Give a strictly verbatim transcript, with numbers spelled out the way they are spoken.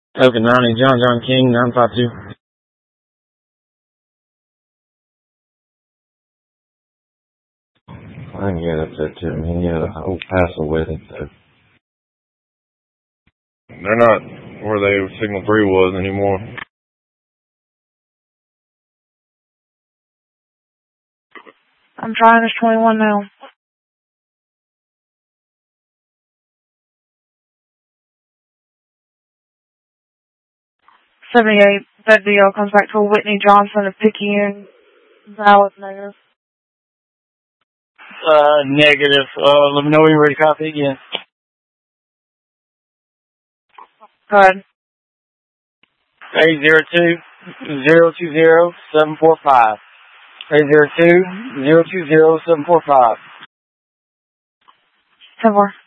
Token ninety, John John King, nine five two. I can get up there too. He had a whole passel with him, so. They're not where they Signal three was anymore. I'm trying this twenty-one now. seventy-eight, that D L comes back to Whitney Johnson of Picayune. Valid negative. Uh, negative. Uh, let me know when you're ready to copy again. Go ahead. eight zero two, zero two zero, seven four five. eight zero two, zero two zero, seven four five. ten four.